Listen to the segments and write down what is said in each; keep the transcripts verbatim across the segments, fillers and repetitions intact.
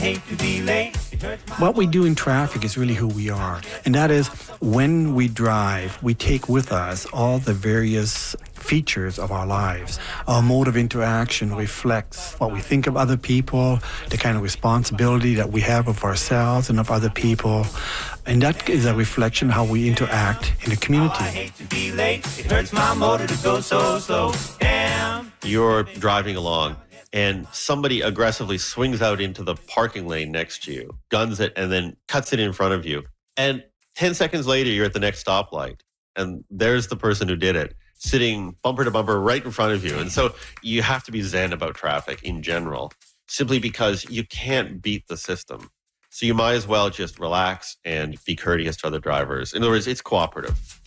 hate to be late. What we do in traffic is really who we are. And that is, when we drive, we take with us all the various features of our lives. Our mode of interaction reflects what we think of other people, the kind of responsibility that we have of ourselves and of other people. And that is a reflection of how we interact in the community. Oh, I hate to be late. It hurts my motor to go so slow. Damn. You're driving along, and somebody aggressively swings out into the parking lane next to you, guns it, and then cuts it in front of you. And ten seconds later, you're at the next stoplight, and there's the person who did it, sitting bumper to bumper right in front of you. And so you have to be zen about traffic in general, simply because you can't beat the system. So you might as well just relax and be courteous to other drivers. In other words, it's cooperative.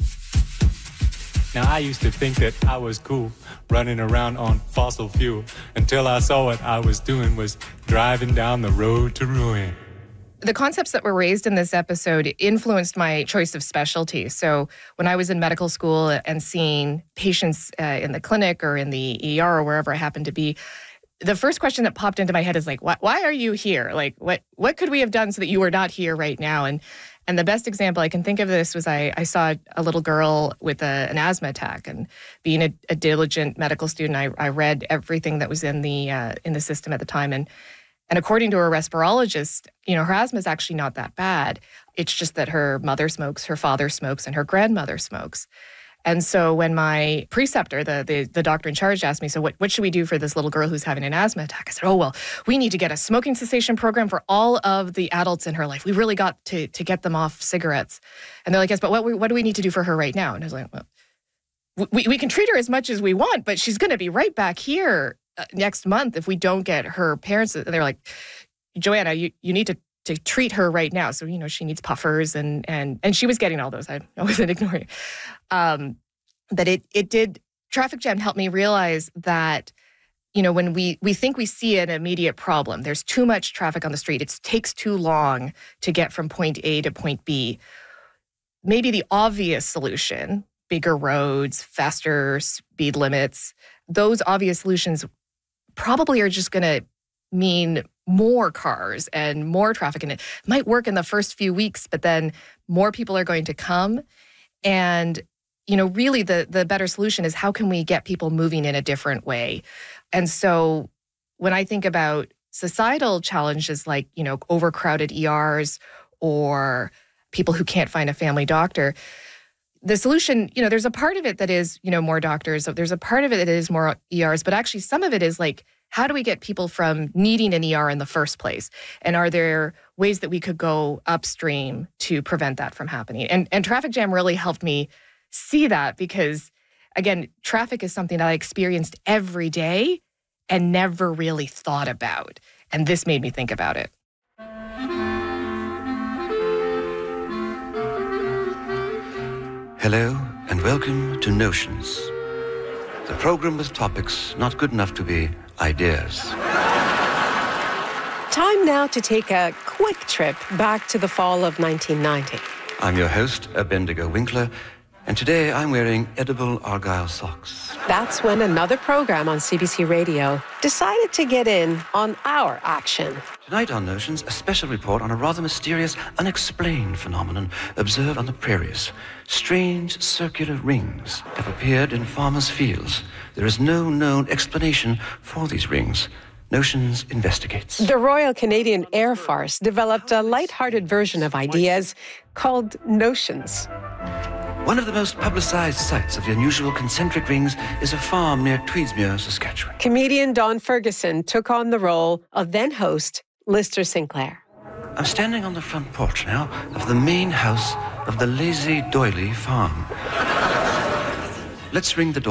Now, I used to think that I was cool running around on fossil fuel until I saw what I was doing was driving down the road to ruin. The concepts that were raised in this episode influenced my choice of specialty. So when I was in medical school and seeing patients uh, in the clinic or in the E R or wherever I happened to be, the first question that popped into my head is like, why, why are you here? Like, what what could we have done so that you were not here right now? And and the best example I can think of this was I, I saw a little girl with a, an asthma attack, and being a, a diligent medical student, I, I read everything that was in the uh, in the system at the time. And and according to a respirologist, you know, her asthma is actually not that bad. It's just that her mother smokes, her father smokes, and her grandmother smokes. And so when my preceptor, the, the the doctor in charge, asked me, so what, what should we do for this little girl who's having an asthma attack? I said, oh, well, we need to get a smoking cessation program for all of the adults in her life. We really got to to get them off cigarettes. And they're like, yes, but what what do we need to do for her right now? And I was like, well, we, we can treat her as much as we want, but she's going to be right back here next month if we don't get her parents. And they're like, Joanna, you, you need to to treat her right now. So, you know, she needs puffers and and and she was getting all those. I, I wasn't ignoring. Um, but it it did, traffic jam helped me realize that, you know, when we, we think we see an immediate problem, there's too much traffic on the street, it takes too long to get from point A to point B. Maybe the obvious solution, bigger roads, faster speed limits, those obvious solutions probably are just going to mean more cars and more traffic. And it might work in the first few weeks, but then more people are going to come. And, you know, really the, the better solution is how can we get people moving in a different way? And so when I think about societal challenges like, you know, overcrowded E Rs or people who can't find a family doctor, the solution, you know, there's a part of it that is, you know, more doctors. There's a part of it that is more E Rs, but actually some of it is like, how do we get people from needing an E R in the first place? And are there ways that we could go upstream to prevent that from happening? And, and traffic jam really helped me see that because, again, traffic is something that I experienced every day and never really thought about. And this made me think about it. Hello and welcome to Notions, the program with topics not good enough to be ideas. Time now to take a quick trip back to the fall of nineteen ninety. I'm your host, Bendigo Winkler, and today I'm wearing edible Argyle socks. That's when another program on C B C Radio decided to get in on our action. Tonight on Notions, a special report on a rather mysterious, unexplained phenomenon observed on the prairies. Strange circular rings have appeared in farmers' fields. There is no known explanation for these rings. Notions investigates. The Royal Canadian Air Force developed a light-hearted version of ideas called Notions. One of the most publicized sites of the unusual concentric rings is a farm near Tweedsmuir, Saskatchewan. Comedian Don Ferguson took on the role of then-host Lister Sinclair. I'm standing on the front porch now of the main house of the Lazy Doily farm. Let's ring the door.